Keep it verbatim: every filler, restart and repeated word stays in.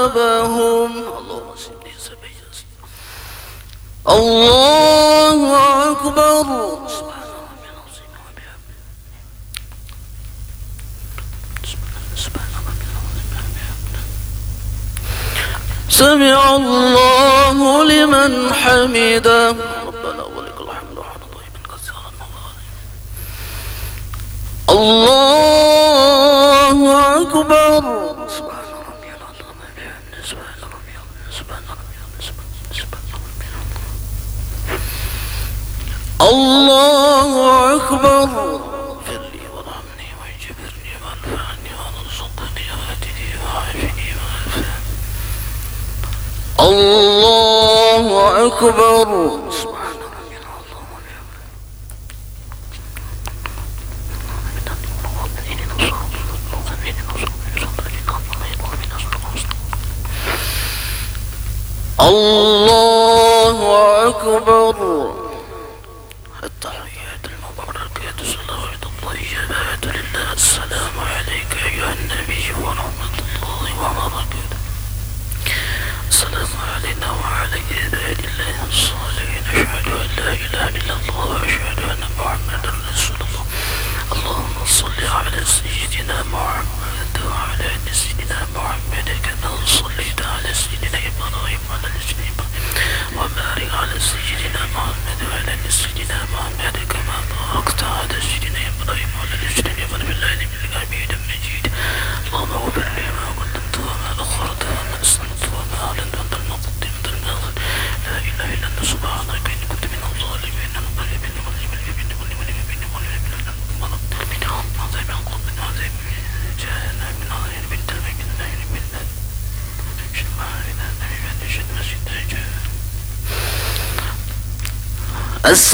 أباهم. اللهم سيدي سبيل الله أكبر. سبحان ربي العظيم وبحمده. سبحان ربي العظيم وبحمده. سمع الله لمن حمده. ربنا ولك الحمد حمدا طيبا كثيرا مباركا. الله أكبر. سبحان ربي العظيم وبحمده. سبحان ربي العظيم. سبحان ربي العظيم. سبحان ربي العظيم. الله أكبر. اغفر لي وارحمني واجبرني وارفعني وارزقني واهدني وعافني وعافني. الله أكبر. سبحان ربي العظيم وبحمده. الله أكبر. التحيات المباركات صلوات الطيبات لله. السلام عليك أيها النبي ورحمة الله وبركاته. السلام علينا وعلى عباد الله الصالحين. أشهد أن لا إله إلا الله وأشهد أن محمدا رسول الله. اللهم صل على سيدنا محمد وعلى آل سيدنا محمد كما صليت على سيدنا إبراهيم وعلى آل سيدنا إبراهيم وبارك على سيدنا محمد وعلى آل سيدنا محمد كما باركت على سيدنا إبراهيم وعلى آل سيدنا إبراهيم في العالمين إنك حميد مجيد. اللهم اغفر لي ما قدمت وما أخرت وما أسررت وما أعلنت وأنت المقدم وأنت المؤخر. لا إله إلا أنت سبحانك إني كنت من الظالمين. أنا قريب من قريب من قريب من قريب من قريب من قريب من قريب من عظيم عقوب من عظيم جهنم من عظيم من تلميذ من نهر من شمال من نهر من شد مسجد